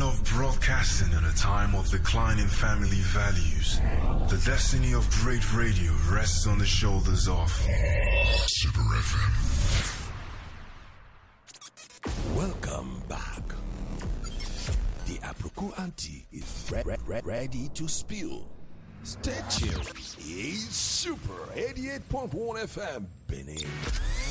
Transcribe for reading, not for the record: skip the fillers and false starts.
of broadcasting in a time of declining family values, the destiny of great radio rests on the shoulders of Super FM. Welcome back. The Aproko Auntie is ready to spill. Stay tuned. It's Super 88.1 FM, Benin.